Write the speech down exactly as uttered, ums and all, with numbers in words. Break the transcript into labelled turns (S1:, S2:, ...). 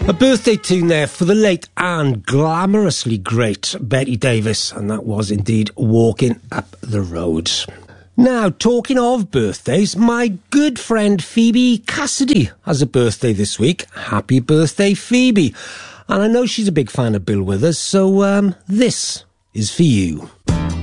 S1: A birthday tune there for the late and glamorously great Betty Davis, and that was indeed Walking Up the Road. Now, talking of birthdays, my good friend Phoebe Cassidy has a birthday this week. Happy birthday, Phoebe. And I know she's a big fan of Bill Withers, so um, this is for you.